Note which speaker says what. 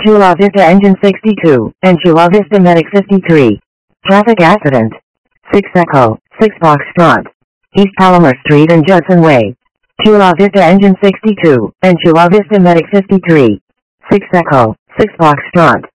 Speaker 1: Chula Vista Engine 62, and Chula Vista Medic 53. Traffic accident. 6 Echo, 6 Foxtrot. East Palomar Street and Judson Way. Chula Vista Engine 62, and Chula Vista Medic 53. 6 Echo, 6 Foxtrot.